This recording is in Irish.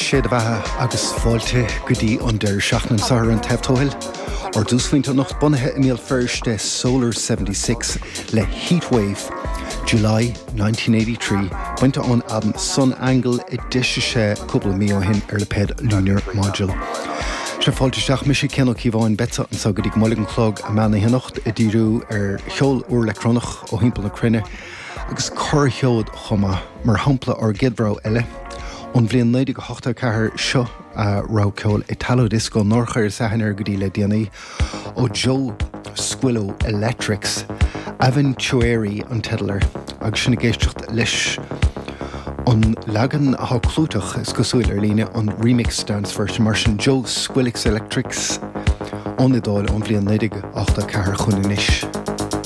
sé a bheithe agus fáilte go dtí an deir seachnan sahar an taobhtóil or dúsfuinte nach bunathe in níl first Solar 76 le Heatwave July 1983 buinte an adam Sun Angle i dtise sé cúpla mío hin ar le ped Lunar Module. Se fáilte seach mis sé cenn cíomháin beta an sa go dtí mulligan chlog a meanna hinocht i dtíú ar cheol uair electronach ó himpeall na crinne agus cur cheod chuma mar hampla ar gidbrá eile. On bblion 1984 seo rá ceol Italo Disco Norchair sahanar go dtí le DNA ó Joe Squillo Electrics Aventueri an tedlar agus sinna géisteacht leis an legan a clúteach is go súil ar líne an remix dance version mar sin Joe Squillix Electrics an idáil an bblion 1984 chun inis.